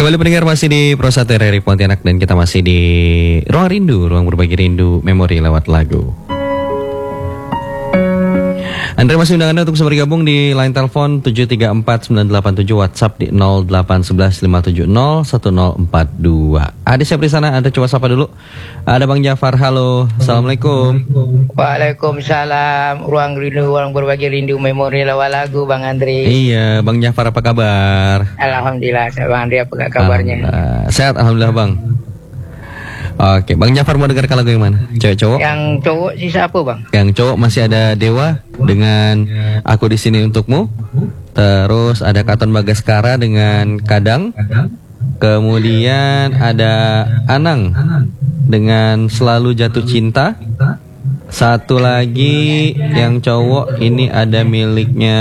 Kembali pendengar masih di Pro 1 RRI Pontianak dan kita masih di Ruang Rindu, ruang berbagi rindu memori lewat lagu. Andre masih undang Anda untuk bisa bergabung di line telepon 734987, WhatsApp di 08115701042. Ada siapa di sana? Anda coba sapa dulu. Ada Bang Jafar. Halo, assalamualaikum. Waalaikumsalam. Ruang rindu, ruang berbagi rindu memori lewat lagu, Bang Andre. Iya, Bang Jafar apa kabar? Alhamdulillah, Bang Andre apa kabarnya? Sehat, alhamdulillah Bang. Oke, Bang Jafar mau dengarkan lagu yang mana? Cewek cowok? Yang cowok sih siapa, Bang? Yang cowok masih ada Dewa dengan Aku di Sini Untukmu. Terus ada Katon Bagaskara dengan Kadang. Kemudian ada Anang dengan Selalu Jatuh Cinta. Satu lagi yang cowok ini ada miliknya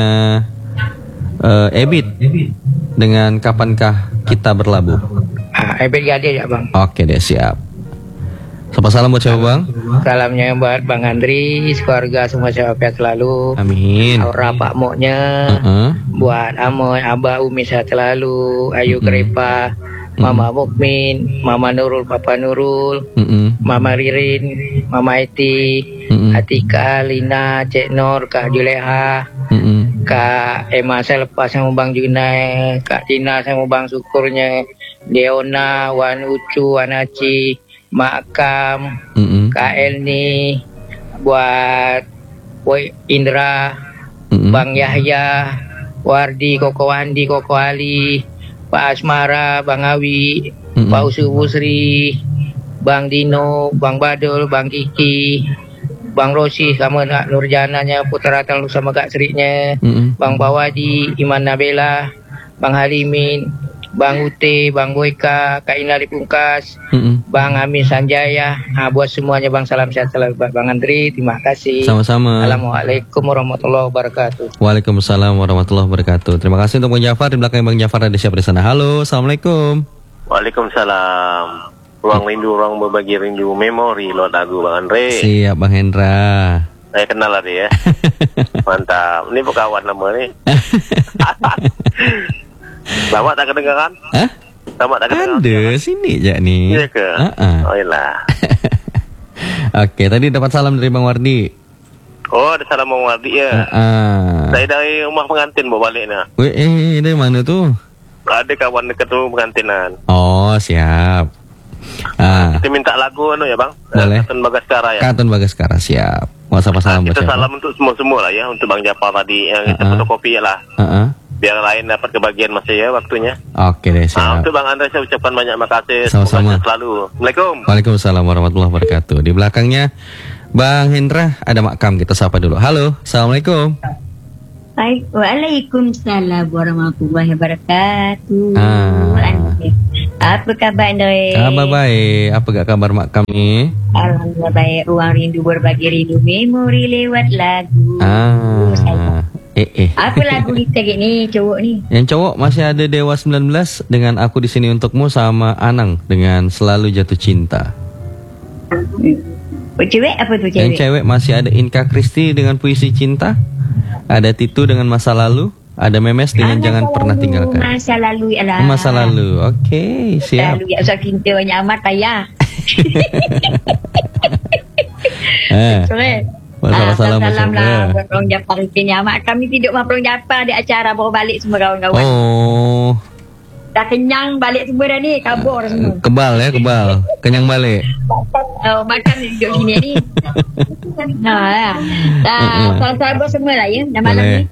Ebit dengan Kapankah Kita Berlabuh. Ebit Gade ya, Bang. Oke deh, siap. Sapa salam buat siapa Bang? Salamnya buat Bang Andri, keluarga semua sehat selalu. Amin. Aura Pak Moknya, buat Amoy, Abah, Umi sehat selalu. Ayu Grepa, Mama Mukmin, Mama Nurul, Papa Nurul, Mama Ririn, Mama Eti, Atika, Lina, Cek Nur, Kak Juleha, Kak Emma selepas sama Bang Junai, Kak Tina sama Bang Syukurnya, Deona, Wan Ucu, Wan Aci, Mak Kam, Kak Elni, buat Boy Indra, Bang Yahya, Wardi, Koko Wandi, Koko Ali, Pak Asmara, Bang Awi, Pak Usu Busri, Bang Dino, Bang Badul, Bang Kiki, Bang Rosi sama Nak Nurjananya, Putra Talu sama Kak Seriknya, Bang Bawadi, Iman Nabela, Bang Halimin, Bang Ute, Bang Boyka, Kak Inali Pungkas, Bang Amin Sanjaya. Buat semuanya Bang, salam sehat selalu Bang Andri, terima kasih. Sama-sama. Assalamualaikum warahmatullahi wabarakatuh. Waalaikumsalam warahmatullahi wabarakatuh. Terima kasih untuk Bang Jafar. Di belakang Bang Jafar ada siapa di sana? Halo, assalamualaikum. Waalaikumsalam. Ruang rindu, ruang berbagi rindu memori lewat lagu, Bang Andre. Siap Bang Hendra. Saya kenal tadi ya. Mantap. Ini kawan nama nih. Lama tak kedengaran? Hah? Lama tak kedengaran? Ada, sini aja nih. Iya ke? Oh iyalah. Oke, tadi dapat salam dari Bang Wardi. Oh, ada salam Bang Wardi ya. Saya dari rumah pengantin bawa baliknya. Wih, dari mana tuh? Ada kawan dekat tuh pengantinan. Oh, siap. Kita minta lagu ya Bang. Boleh. Katon Bagaskara ya. Katon Bagaskara, siap. Mau salam buat kita siapa? salam untuk semua lah ya, untuk Bang Jafar tadi yang kita fotokopi lah. Biar lain dapat kebagian masih ya waktunya. Oke deh, siap. Untuk Bang Andre saya ucapkan banyak makasih. Sama-sama. Selalu. Assalamualaikum. Waalaikumsalam warahmatullahi wabarakatuh. Di belakangnya Bang Hendra ada Makam, kita sapa dulu. Halo, assalamualaikum. Waalaikumsalam warahmatullahi wabarakatuh. Apa kabar Andre? Kabar baik. Apa gak kabar Makam ni? Alhamdulillah baik. Ruang rindu berbagi rindu memori lewat lagu. Apa lagu kita ni cowok ni? Yang cowok masih ada Dewa 19 dengan Aku di Sini Untukmu, sama Anang dengan Selalu Jatuh Cinta. Cewek apa tu cewek? Yang cewek masih ada Inka Kristi dengan Puisi Cinta, ada Titu dengan Masa Lalu, ada Memes dengan Jangan Pernah Tinggalkan. Masa lalu ialah. Masa lalu. Okey, siap. Lalu ya usah cinta banyak amat ayah. Salam lah buat Perong Jafar ini amat. Kami tidur sama Perong Jafar di acara baru balik semua kawan-kawan. Oh. Dah kenyang balik semua dah ni, kabur semua. Kebal ya, kebal. Kenyang balik. Makan duduk sini ni. Salam-salam semua lah ya. Dah malam ni.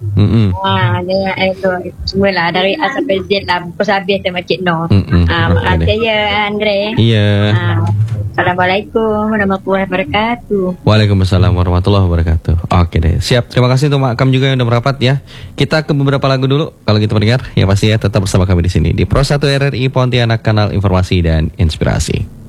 Semua lah dari A sampai Z lah. Pukul habis sama Cik Noh. Makasih ya Andre. Iya. Assalamualaikum warahmatullahi wabarakatuh. Waalaikumsalam warahmatullahi wabarakatuh. Oke deh, siap. Terima kasih untuk Makam juga yang udah merapat ya. Kita ke beberapa lagu dulu. Kalau gitu pendengar, ya pasti ya tetap bersama kami di sini di Pro 1 RRI Pontianak, kanal informasi dan inspirasi.